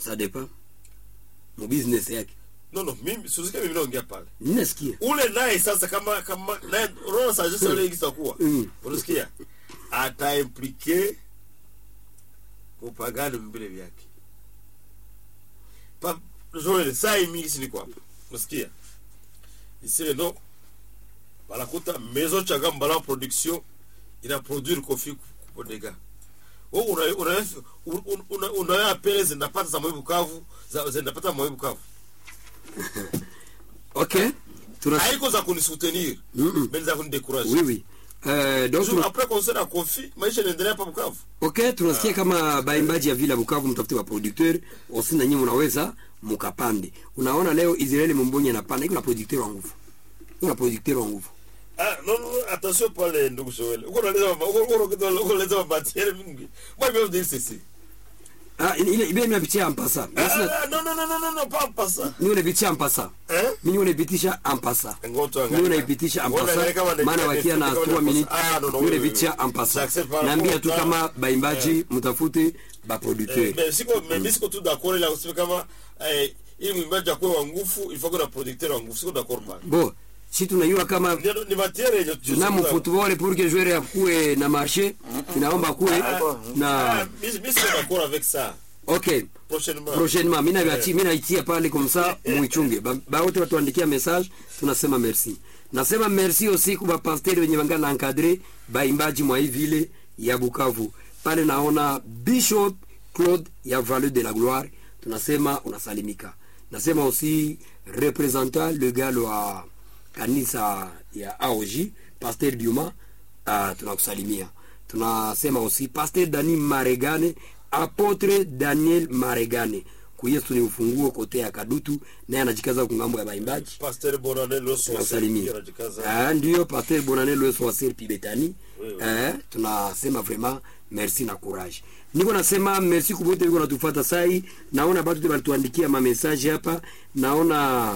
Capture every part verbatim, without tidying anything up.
Ça dépend. Mon business yake. Non non, mimi suzike mimi naongea pale. Ninasikia. Ule naye sasa kama kama naye roho sasa sasa ile kitakuwa. Unasikia? Ata impliquer kupagana mbele vyake. Pa Joel sai mimi si kwa. Unasikia? Isile no. Balakuta maison chagamba la production ina produire coffee pour des gars. Oh una una una una appelle zinapata za Moi Bukavu, zinapata Moi Bukavu. OK. Haiko za kunisoutenir, mais za kunidécourager. Oui oui. Euh donc tuna... après concert à Kofi, maisha yanaendelea hapa Bukavu. OK, tunasikia ah. kama baimbaji ya Villa Bukavu mtafute wa producteur, osi na nyinyi mnaweza mukapande. Unaona leo Israeli Mumbonye anapanda, iko na producteur wa nguvu. Iko na producteur wa nguvu. Ah non non, attention pale ndugu Joel. Uko unaleza uko uko unaleza mabatiere mingi. Moi je veux dire ceci. Ah, ile ile inapitia ampasa. Ah, non non non non non, pas ampasa. Ni unapitia ampasa. Eh? Mimi unapitisha ampasa. Ngoto angalia. Ni unapitisha ampasa. Maana wakia na trois minutes. Ah non non. Ni unapitisha ampasa. Naambia tu kama baimbaji mtafute ba producteur. Mais siko mais siko tu d'accord là aussi kama eh ili mwimbaji akwe wa nguvu, il faut que na producteur wa nguvu. Siko d'accord pas. Bon, si tunajua kama ni matière yenye na mfootball pour que joueur akue na marché, inaomba kue na mimi siko d'accord avec ça. OK. Prochainement. Prochainement, mimi na bati mimi naitia pale comme ça muichunge. Ba wote watuandikia message, tunasema merci. Nasema merci aussi kwa pasteur wenye wangana encadrer baimbaji mwa hii vile ya Bukavu. Pale naona Bishop Claude ya Vallée de la Gloire, tunasema unasalimika. Nasema aussi représentant le gars wa kanisa ya A O J, Pasteur Biuma, uh, tunakusalimia. Tunasema aussi Pasteur Dani Maregane, Apotre Daniel Maregane. Kwa Yesu ni ufunguo kote ya Kadutu, naye anajikaza kungambo ya baimbaji. Pasteur Bonane Loso anajikaza. Ah ndio Pasteur Bonane Loso wa Serpi Betani. Oui, oui. Eh, tunasema vraiment merci na courage. Niko nasema merci kwa wote wiko natufuata sai. Naona bado walituandikia ma message hapa. Naona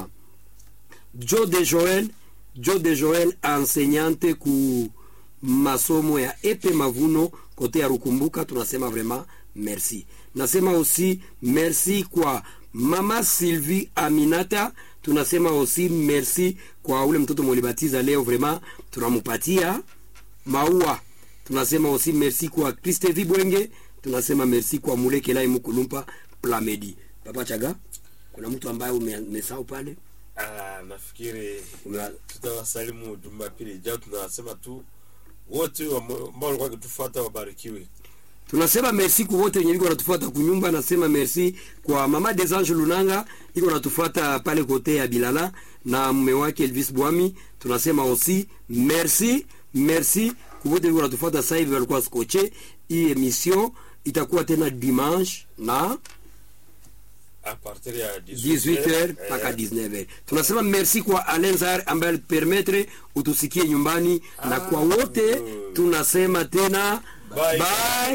Joe de Joel, Joe de Joel enseignante ku masomo ya Epe Mavuno kote ya Rukumbuka, tunasema vraiment merci. Nasema aussi merci kwa Mama Sylvie Aminata, tunasema aussi merci kwa ule mtoto molibatiza leo, vraiment tunamupatia maua. Tunasema aussi merci kwa Christophe Bwenge, tunasema merci kwa Muleke Lai Mukulumpa Plamedi. Papa Chaga, kuna mtu ambaye umesahau pale? Ah, nafikiri tutawasalimu Jumapili ijayo. Tunasema tu wote ambao walikuwa wakitufuata wabarikiwe. Tunasema merci kwa wote wenye wanatufuata kunyumba. Nasema merci kwa Mama des Anges Lunanga iko natufuata pale kote ya Bilala na mume wake Elvis Bwami. Tunasema aussi merci, merci kwa wote wenye wanatufuata sasa hivi walikuwa skoche. Hii emission itakuwa tena dimanche na à partir ya dix-huit heures mpaka dix-neuf heures. Tunasema merci kwa Alenzar ambaye permettre utusikie nyumbani, ah, na kwa wote tunasema tena bye, bye.